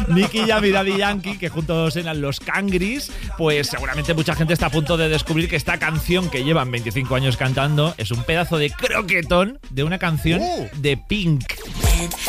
Nicky Jam y Daddy Yankee, que juntos eran los Cangris, pues seguramente mucha gente está a punto de descubrir que esta canción que llevan 25 años cantando es un pedazo de croquetón de una canción de Pink.